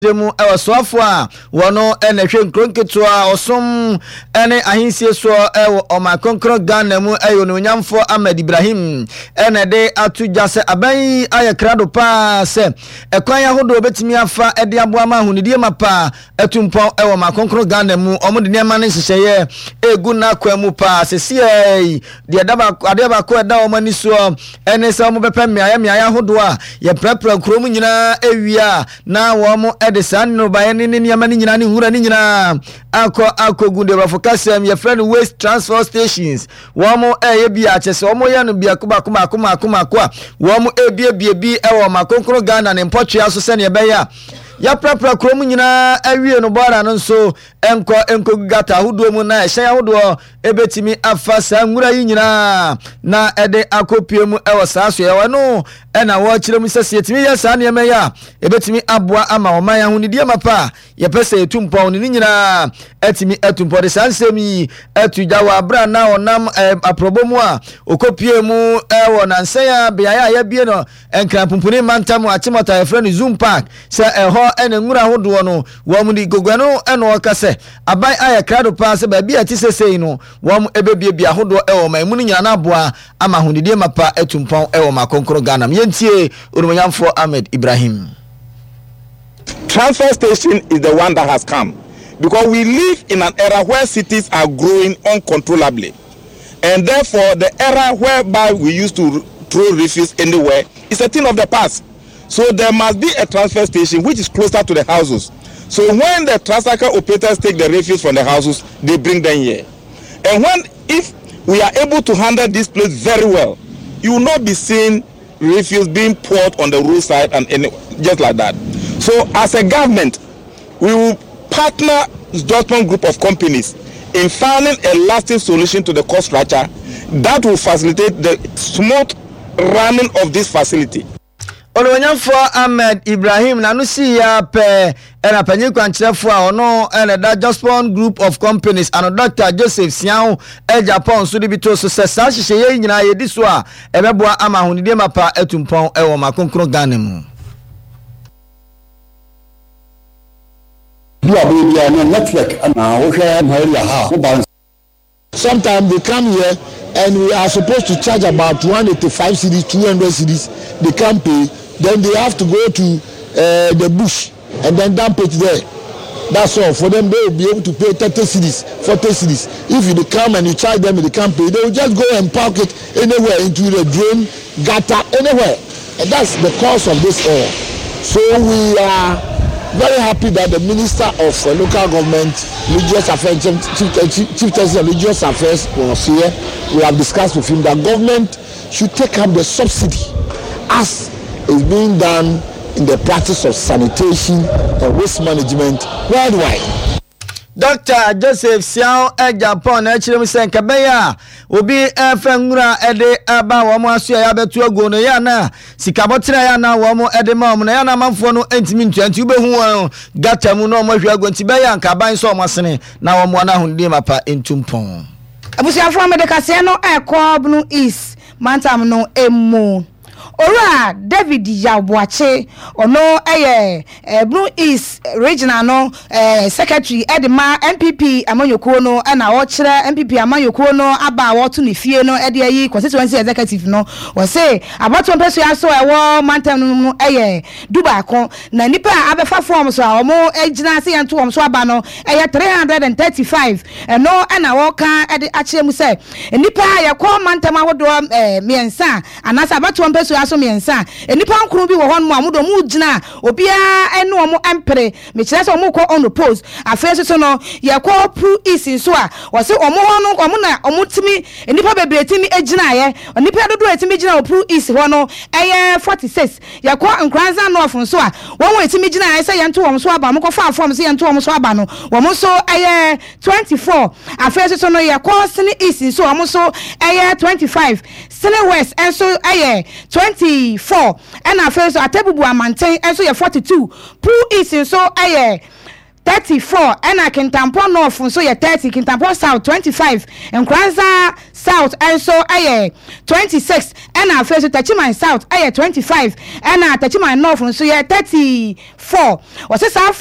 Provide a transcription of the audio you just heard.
demu ewaswafo a wono ene hwe nkronketwa osom ene ahinsie so ewo omakonkro Ghana mu ayo no nyamfo Ahmed Ibrahim ene de atuja se aban ayakrado pa se ekwan yahodo betimi afa ede aboa ma hunidie mapa atumpon ewo makonkro Ghana mu omode nema ne hyehyeye egu na kwamu pa sesie de adaba ko eda omani so ene se omo bepa miaya hodo a ye prapra krom nyina ewia na wo mo de san no baye ni nyama ni nyina ni hura ni nyina akogunde bafokasem ye friend waste transfer stations wo mo eye bia chese wo mo ya no bia kuma wo mo ebie ewo makonkro Ghana ne mpotwe aso se ne be ya prapra krom nyina awie no bora no so enko gata hodo mu na ehya hodo ebetimi afa sa nwura yi nyina na ede akopie mu ewo saaso ye no ena wo kiremu sese yetimi ya sa ne ya ebetimi aboa ama oman ya hunidie mapa ye pese etumpon ni nyina etimi etumpon de sansemi etuja wa bra na onam aprobomu a okopie mu ewo na nse ya bia ya bie no enkrampupuni mantamu achimota ye friend Zoom Park se eho ene nwura hodo no wo mu di gogwano eno okase abai ayakrado pa se ba bia ti sese no wo mu ebebia hodo ewo man mu nyina na aboa ama hunidie mapa etumpon ewo makonkro Ghana yentie urumanyamfo Ahmed Ibrahim. Transfer station is the one that has come because we live in an era where cities are growing uncontrollably, and therefore the era whereby we used to throw refuse anywhere is a thing of the past. So there must be a transfer station which is closer to the houses. So when the tricycle operators take the refuse from the houses, they bring them here. And if we are able to handle this place very well, you will not be seeing refuse being poured on the roadside and just like that. So as a government, we will partner with Dortmund group of companies in finding a lasting solution to the cost structure that will facilitate the smooth running of this facility. Olonyamfo Ahmed Ibrahim na no si ya pe ena panyi kwankyerefo a ono ena da Dortmund group of companies and Dr. Joseph Siao Japan so de bito so se sa hyehyeye nyina ye di so a ebeboa ama honidie mapa etumpon ewo makonkro Ghana mu. Sometimes they come here and we are supposed to charge about 185 cedis, 200 cedis. They can't pay. Then they have to go to the bush and then dump it there. That's all. For them, they will be able to pay 30 cedis, 40 cedis. If you come and you charge them and they can't pay, they will just go and park it anywhere into the drain, gutter, anywhere. And that's the cause of this all. So we are very happy that the Minister of Local Government, Religious Affairs, Chief Justice of Religious Affairs was here. We have discussed with him that government should take up the subsidy as is being done in the practice of sanitation and waste management worldwide. Dr. Joseph Siao Japan echirem senka beya obi efenwura ede aba wo mo aso ya betu ago no ya na sikabotira ya na wo mo ede ma mo na ya na manfo no entimi ntuantu behu won gata mu no mo hwe ago nti beya nka ban so mo sene na wo mo na hunde mapa entumpon abusia fo medeka se no ekobnu is mantam no emu Ora David Yabuache ono Blue East Regional no Secretary Edema MPP Amanyoko no na o kire MPP Amanyoko no aba wo to ne fie no ede yi constituency executive no wo say abato mpeso aso ewo mantam no Dubai ko na nipa abefa form so a omo egina se yanto om so aba no 335 no na wo kan ede ache mu say nipa yakọ mantam ahodo miensa anasa abato mpeso aso miensa enipa nkuru bi wo hon mu amudo mu gina obia enu omo empere me kire se omo ko on the post afenso so no ye ko pro is so a wo se omo hono omo na omo timi enipa bebre timi egina ye enipa dodo etimi gina pro is ho no 46 ye ko nkranza no of so a won etimi gina ye se ye nto omo so aba mo ko fa form se ye nto omo so aba no wo so 24 afenso so no ye ko sene is so omo so 25 sene west enso 24 and afenso atebubu amanten enso ye 42 pro is so 34 ɛna Kintampo North nso yɛ 30 Kintampo South 25 Nkranza South ɛnso ɛyɛ 26 ɛna afei so Tachiman South ɛyɛ 25 ɛna Tachiman North nso yɛ 34 wɔsesa